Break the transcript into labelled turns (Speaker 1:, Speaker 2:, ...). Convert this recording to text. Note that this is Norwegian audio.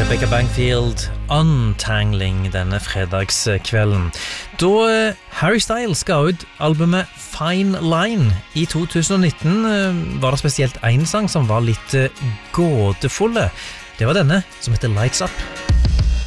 Speaker 1: Rebecca Bangfield, Untangling denne fredagskvelden. Da Harry Styles ga ut albumet Fine Line i 2019, var det spesielt en sang som var litt gåtefulle. Det var denne, som heter Lights Up.